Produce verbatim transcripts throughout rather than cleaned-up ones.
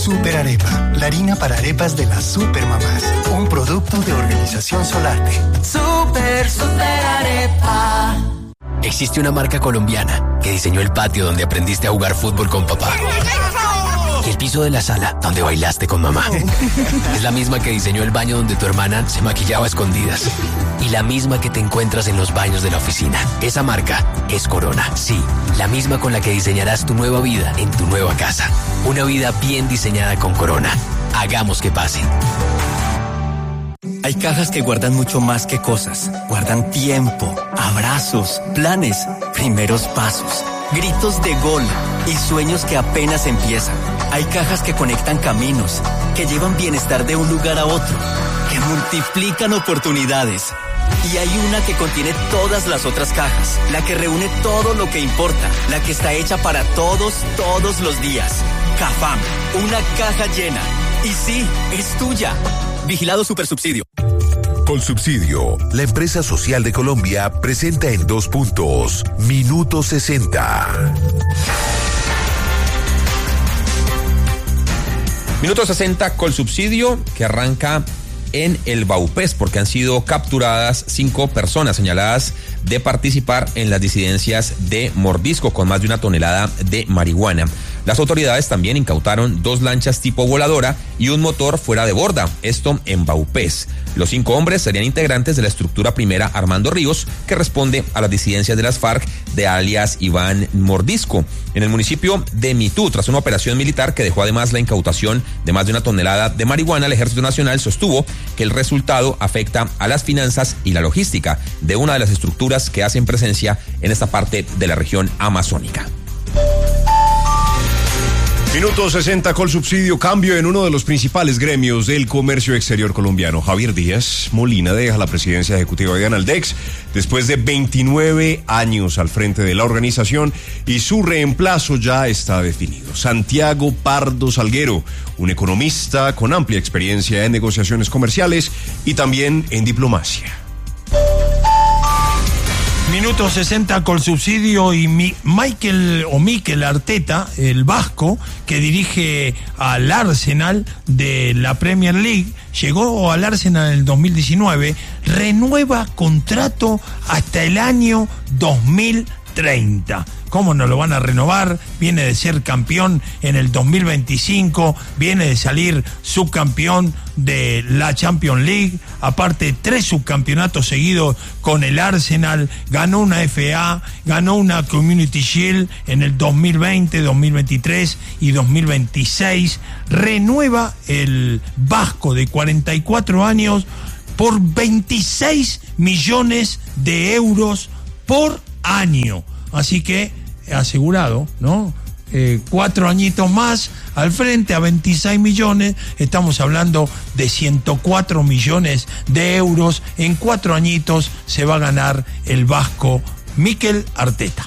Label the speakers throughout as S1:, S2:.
S1: Super Arepa, la harina para arepas de las supermamás. Un producto de Organización Solarte.
S2: Super, super arepa.
S3: Existe una marca colombiana que diseñó el patio donde aprendiste a jugar fútbol con papá. Y el piso de la sala donde bailaste con mamá. Es la misma que diseñó el baño donde tu hermana se maquillaba a escondidas. Y la misma que te encuentras en los baños de la oficina. Esa marca es Corona. Sí, la misma con la que diseñarás tu nueva vida en tu nueva casa. Una vida bien diseñada con Corona. Hagamos que pase.
S4: Hay cajas que guardan mucho más que cosas. Guardan tiempo, abrazos, planes, primeros pasos, gritos de gol y sueños que apenas empiezan. Hay cajas que conectan caminos, que llevan bienestar de un lugar a otro, que multiplican oportunidades. Y hay una que contiene todas las otras cajas, la que reúne todo lo que importa, la que está hecha para todos, todos los días. Cafam, una caja llena. Y sí, es tuya. Vigilado Supersubsidio.
S5: Colsubsidio, la empresa social de Colombia, presenta en dos puntos. Minuto sesenta.
S6: Minuto sesenta, Colsubsidio, que arranca en el Baupés, porque han sido capturadas cinco personas señaladas de participar en las disidencias de Mordisco con más de una tonelada de marihuana. Las autoridades también incautaron dos lanchas tipo voladora y un motor fuera de borda, esto en Baupés. Los cinco hombres serían integrantes de la estructura primera Armando Ríos, que responde a las disidencias de las FARC de alias Iván Mordisco, en el municipio de Mitú. Tras una operación militar que dejó además la incautación de más de una tonelada de marihuana, el Ejército Nacional sostuvo que el resultado afecta a las finanzas y la logística de una de las estructuras que hacen presencia en esta parte de la región amazónica.
S7: Minuto sesenta, Colsubsidio, cambio en uno de los principales gremios del comercio exterior colombiano. Javier Díaz Molina deja la presidencia ejecutiva de Analdex después de veintinueve años al frente de la organización y su reemplazo ya está definido. Santiago Pardo Salguero, un economista con amplia experiencia en negociaciones comerciales y también en diplomacia.
S8: Minuto sesenta, Colsubsidio y Mi- Mikel o Mikel Arteta, el vasco, que dirige al Arsenal de la Premier League, llegó al Arsenal en el dos mil diecinueve, renueva contrato hasta el año dos mil treinta. ¿Cómo no lo van a renovar? Viene de ser campeón en el dos mil veinticinco, viene de salir subcampeón de la Champions League, aparte tres subcampeonatos seguidos con el Arsenal, ganó una F A, ganó una Community Shield en el dos mil veinte, dos mil veintitrés y dos mil veintiséis, renueva el vasco de cuarenta y cuatro años por veintiséis millones de euros por año. Así que asegurado, ¿no? Eh, cuatro añitos más al frente a veintiséis millones, estamos hablando de ciento cuatro millones de euros. En cuatro añitos se va a ganar el vasco Mikel Arteta.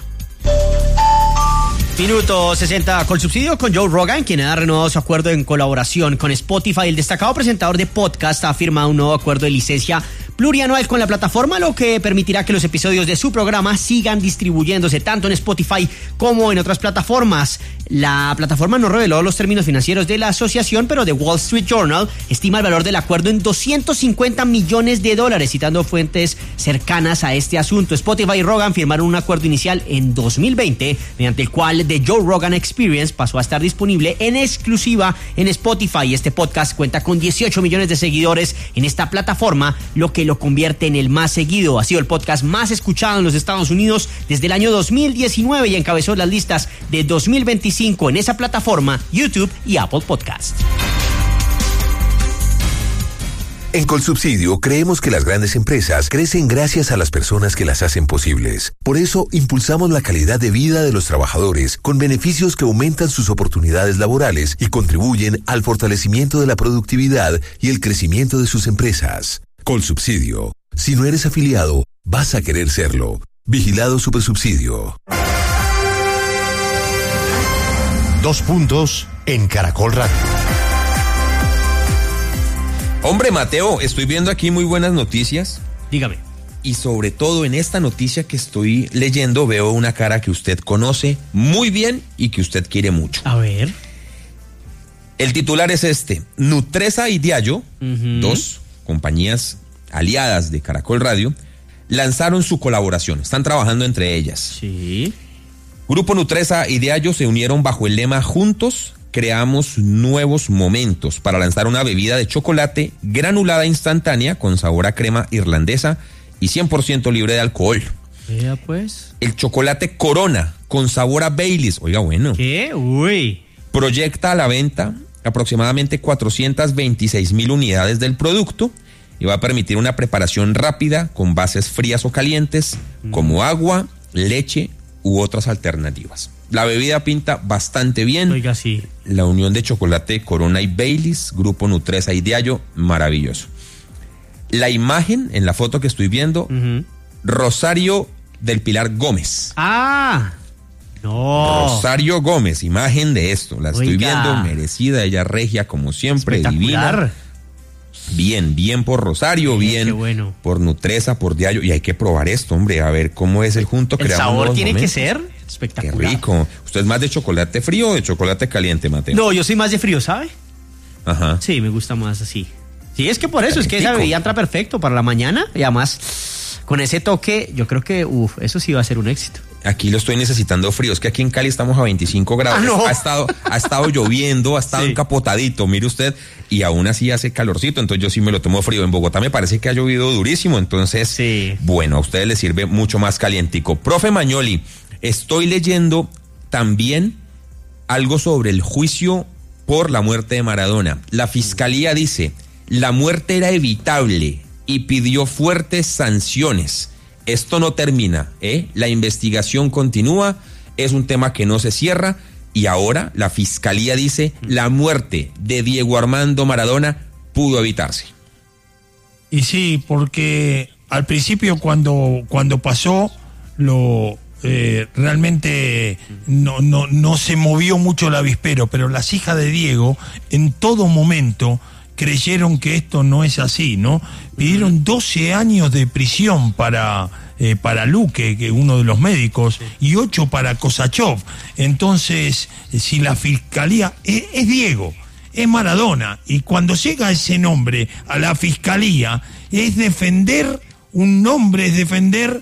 S9: Minuto sesenta, Colsubsidio con Joe Rogan, quien ha renovado su acuerdo en colaboración con Spotify. El destacado presentador de podcast ha firmado un nuevo acuerdo de licencia plurianual con la plataforma, lo que permitirá que los episodios de su programa sigan distribuyéndose tanto en Spotify como en otras plataformas. La plataforma no reveló los términos financieros de la asociación, pero The Wall Street Journal estima el valor del acuerdo en doscientos cincuenta millones de dólares, citando fuentes cercanas a este asunto. Spotify y Rogan firmaron un acuerdo inicial en dos mil veinte, mediante el cual The Joe Rogan Experience pasó a estar disponible en exclusiva en Spotify. Este podcast cuenta con dieciocho millones de seguidores en esta plataforma, lo que lo convierte en el más seguido. Ha sido el podcast más escuchado en los Estados Unidos desde el año dos mil diecinueve y encabezó las listas de dos mil veinticinco en esa plataforma, YouTube y Apple Podcast.
S5: En Colsubsidio creemos que las grandes empresas crecen gracias a las personas que las hacen posibles. Por eso impulsamos la calidad de vida de los trabajadores con beneficios que aumentan sus oportunidades laborales y contribuyen al fortalecimiento de la productividad y el crecimiento de sus empresas. Colsubsidio. Si no eres afiliado, vas a querer serlo. Vigilado Supersubsidio.
S10: Dos puntos en Caracol Radio.
S6: Hombre, Mateo, estoy viendo aquí muy buenas noticias.
S9: Dígame.
S6: Y sobre todo en esta noticia que estoy leyendo veo una cara que usted conoce muy bien y que usted quiere mucho.
S9: A ver.
S6: El titular es este: Nutresa y Diallo, uh-huh. dos compañías aliadas de Caracol Radio, lanzaron su colaboración. Están trabajando entre ellas.
S9: Sí.
S6: Grupo Nutresa y Diallo se unieron bajo el lema Juntos creamos nuevos momentos para lanzar una bebida de chocolate granulada instantánea con sabor a crema irlandesa y cien por ciento libre de alcohol.
S9: Vea pues.
S6: El chocolate Corona con sabor a Baileys. Oiga, bueno.
S9: ¿Qué? Uy.
S6: Proyecta a la venta aproximadamente cuatrocientas veintiséis mil unidades del producto y va a permitir una preparación rápida con bases frías o calientes mm. como agua, leche u otras alternativas. La bebida pinta bastante bien.
S9: Oiga, sí.
S6: La unión de chocolate Corona y Baileys, Grupo Nutresa y Diallo, maravilloso. La imagen en la foto que estoy viendo, uh-huh. Rosario del Pilar Gómez.
S9: Ah, no.
S6: Rosario Gómez, imagen de esto. La estoy
S9: Oiga.
S6: viendo, merecida, ella regia como siempre, divina. Bien, bien por Rosario,
S9: sí,
S6: bien
S9: bueno.
S6: por Nutresa, por Diallo. Y hay que probar esto, hombre, a ver cómo es el junto.
S9: El sabor tiene
S6: momentos.
S9: que ser espectacular.
S6: Qué rico. ¿Usted es más de chocolate frío o de chocolate caliente, Mateo?
S9: No, yo soy más de frío, ¿sabe?
S6: Ajá.
S9: Sí, me gusta más así. Sí, es que por eso, es que esa bebida entra perfecto para la mañana y además con ese toque, yo creo que, uff, eso sí va a ser un éxito.
S6: Aquí lo estoy necesitando frío, es que aquí en Cali estamos a veinticinco grados,
S9: ah, no.
S6: ha estado ha estado lloviendo, ha estado sí. encapotadito, mire usted, y aún así hace calorcito, entonces yo sí me lo tomo frío. En Bogotá me parece que ha llovido durísimo, entonces,
S9: sí.
S6: bueno, a ustedes les sirve mucho más calientico. Profe Magnoli, estoy leyendo también algo sobre el juicio por la muerte de Maradona. La fiscalía dice, la muerte era evitable y pidió fuertes sanciones. Esto no termina, ¿eh? La investigación continúa, es un tema que no se cierra y ahora la fiscalía dice la muerte de Diego Armando Maradona pudo evitarse.
S8: Y sí, porque al principio cuando, cuando pasó, lo eh, realmente no, no, no se movió mucho el avispero, pero las hijas de Diego en todo momento creyeron que esto no es así, ¿no? Pidieron doce años de prisión para, eh, para Luque, que uno de los médicos, y ocho para Kosachov. Entonces, si la fiscalía... Es, es Diego, es Maradona, y cuando llega ese nombre a la fiscalía, es defender un nombre, es defender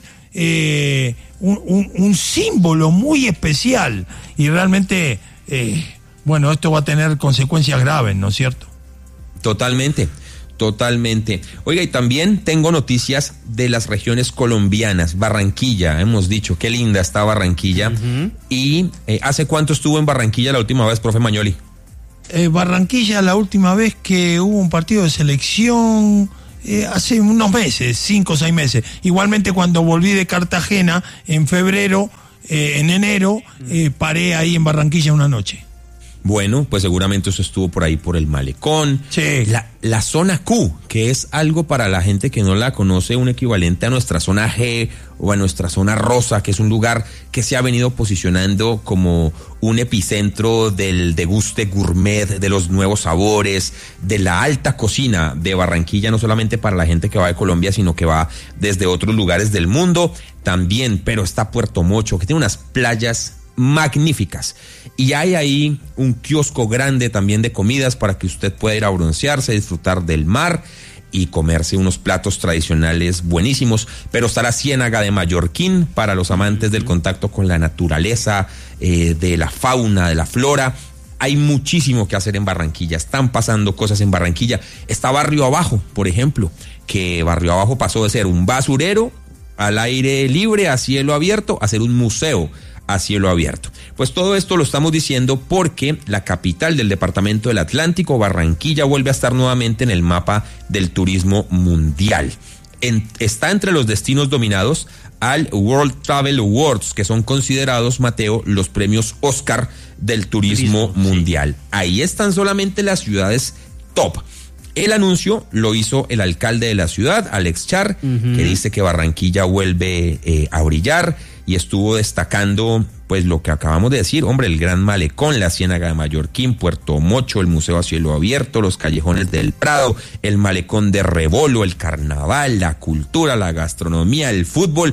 S8: eh, un, un, un símbolo muy especial, y realmente, eh, bueno, esto va a tener consecuencias graves, ¿no es cierto?
S6: Totalmente, totalmente. Oiga, y también tengo noticias de las regiones colombianas. Barranquilla, hemos dicho, qué linda está Barranquilla. Uh-huh. ¿Y eh, hace cuánto estuvo en Barranquilla la última vez, profe Magnoli?
S8: Eh, Barranquilla la última vez que hubo un partido de selección, eh, hace unos meses, cinco o seis meses. Igualmente cuando volví de Cartagena en febrero, eh, en enero, eh, paré ahí en Barranquilla una noche.
S6: Bueno, pues seguramente eso estuvo por ahí por el Malecón.
S8: Sí.
S6: La, la zona Q, que es algo para la gente que no la conoce, un equivalente a nuestra zona G o a nuestra zona rosa, que es un lugar que se ha venido posicionando como un epicentro del deguste gourmet, de los nuevos sabores, de la alta cocina de Barranquilla, no solamente para la gente que va de Colombia, sino que va desde otros lugares del mundo también. Pero está Puerto Mocho, que tiene unas playas magníficas, y hay ahí un kiosco grande también de comidas para que usted pueda ir a broncearse, disfrutar del mar y comerse unos platos tradicionales buenísimos. Pero está la Ciénaga de Mallorquín para los amantes del contacto con la naturaleza, eh, de la fauna, de la flora. Hay muchísimo que hacer en Barranquilla, están pasando cosas en Barranquilla. Está Barrio Abajo, por ejemplo, que Barrio Abajo pasó de ser un basurero al aire libre, a cielo abierto, a ser un museo a cielo abierto. Pues todo esto lo estamos diciendo porque la capital del departamento del Atlántico, Barranquilla, vuelve a estar nuevamente en el mapa del turismo mundial. En, está entre los destinos dominados al World Travel Awards, que son considerados, Mateo, los premios Oscar del turismo, turismo mundial. Sí. Ahí están solamente las ciudades top. El anuncio lo hizo el alcalde de la ciudad, Alex Char, uh-huh. que dice que Barranquilla vuelve eh, a brillar, y estuvo destacando pues lo que acabamos de decir, hombre, el Gran Malecón, la Ciénaga de Mallorquín, Puerto Mocho, el Museo a Cielo Abierto, los callejones del Prado, el Malecón de Rebolo, el carnaval, la cultura, la gastronomía, el fútbol.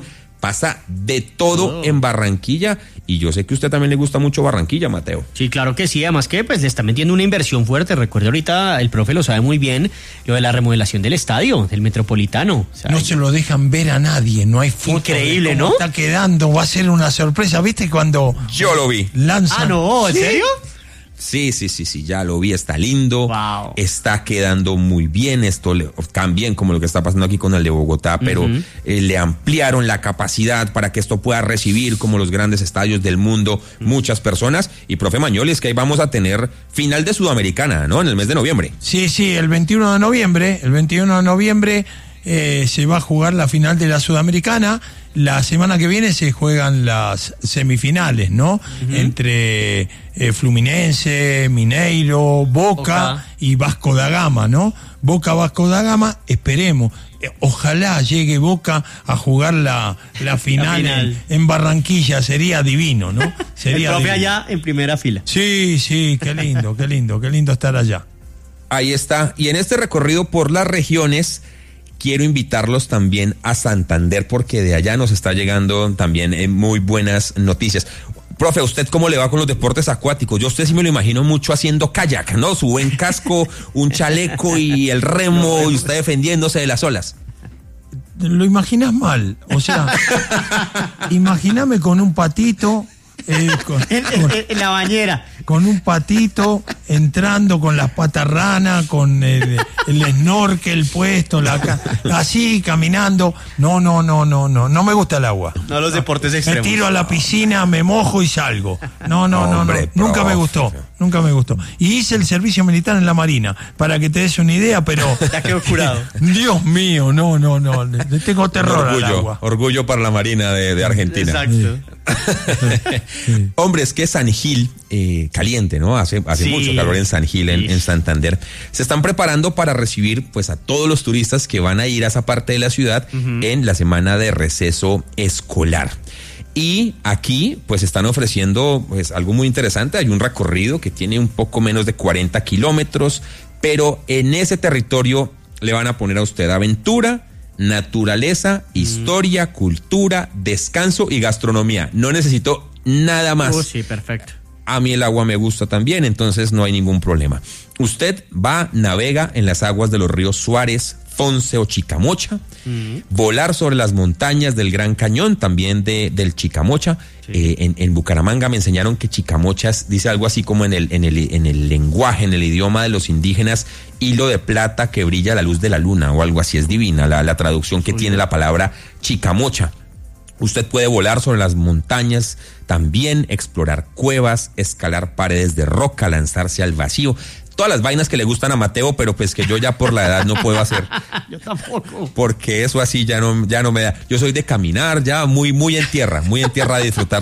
S6: pasa de todo oh. en Barranquilla. Y yo sé que a usted también le gusta mucho Barranquilla, Mateo.
S9: Sí, claro que sí. Además que pues le está metiendo una inversión fuerte. Recuerde ahorita, el profe lo sabe muy bien, lo de la remodelación del estadio, del Metropolitano. O sea,
S8: no se lo dejan ver a nadie, no hay foto.
S9: Increíble, ¿no?
S8: Está quedando, va a ser una sorpresa. ¿Viste cuando
S6: yo lo vi?
S9: Lanzan... Ah, no, ¿en ¿Sí? serio?
S6: Sí, sí, sí, sí, ya lo vi, está lindo,
S9: wow.
S6: Está quedando muy bien, esto le, también como lo que está pasando aquí con el de Bogotá, pero uh-huh. eh, le ampliaron la capacidad para que esto pueda recibir como los grandes estadios del mundo uh-huh. muchas personas. Y profe Mañol, es que ahí vamos a tener final de Sudamericana, ¿no? En el mes de noviembre.
S8: Sí, sí, el veintiuno de noviembre, el veintiuno de noviembre eh, se va a jugar la final de la Sudamericana. La semana que viene se juegan las semifinales, ¿no? Uh-huh. Entre eh, Fluminense, Mineiro, Boca, Boca y Vasco da Gama, ¿no? Boca, Vasco da Gama, esperemos. Eh, ojalá llegue Boca a jugar la, la final, la final. En, en Barranquilla, sería divino, ¿no? Sería
S9: El profe
S8: divino.
S9: allá en primera fila.
S8: Sí, sí, qué lindo, qué lindo, qué lindo estar allá.
S6: Ahí está. Y en este recorrido por las regiones, quiero invitarlos también a Santander, porque de allá nos está llegando también eh, muy buenas noticias. Profe, ¿a usted cómo le va con los deportes acuáticos? Yo a usted sí me lo imagino mucho haciendo kayak, ¿no? Su buen casco, un chaleco y el remo, y usted defendiéndose de las olas.
S8: Lo imaginas mal, o sea, imagíname con un patito... Eh, con,
S9: en,
S8: con,
S9: en la bañera.
S8: Con un patito entrando con las patas rana, con el, el snorkel puesto, la, así caminando. No, no, no, no, no, no me gusta el agua.
S9: No los deportes extremos.
S8: Me tiro a la piscina, me mojo y salgo. No, no, no,
S6: Hombre,
S8: no. Nunca me gustó, nunca me gustó. Y hice el servicio militar en la Marina, para que te des una idea, pero...
S9: Ya quedó curado.
S8: Dios mío, no, no, no. Le tengo terror
S6: orgullo,
S8: al agua.
S6: Orgullo para la Marina de, de Argentina.
S9: Exacto.
S6: Sí. Hombre, es que San Gil, eh, caliente, ¿no? Hace, hace sí. mucho calor en San Gil, en, en Santander. Se están preparando para recibir pues a todos los turistas que van a ir a esa parte de la ciudad uh-huh. en la semana de receso escolar. Y aquí pues están ofreciendo pues algo muy interesante. Hay un recorrido que tiene un poco menos de cuarenta kilómetros, pero en ese territorio le van a poner a usted aventura, naturaleza, historia, mm. cultura, descanso y gastronomía. No necesito nada más.
S9: Oh, sí, perfecto.
S6: A mí el agua me gusta también, entonces no hay ningún problema. Usted va, navega en las aguas de los ríos Suárez, Fonce o Chicamocha, mm. volar sobre las montañas del Gran Cañón, también de, del Chicamocha. Sí. Eh, en, en Bucaramanga me enseñaron que Chicamochas dice algo así como en el, en el, en el lenguaje, en el idioma de los indígenas, hilo de plata que brilla a la luz de la luna o algo así. Es divina la, la traducción que sí. tiene la palabra Chicamocha. Usted puede volar sobre las montañas, también explorar cuevas, escalar paredes de roca, lanzarse al vacío. Todas las vainas que le gustan a Mateo, pero pues que yo ya por la edad no puedo hacer.
S9: Yo tampoco.
S6: Porque eso así ya no, ya no me da. Yo soy de caminar, ya muy, muy en tierra, muy en tierra de disfrutar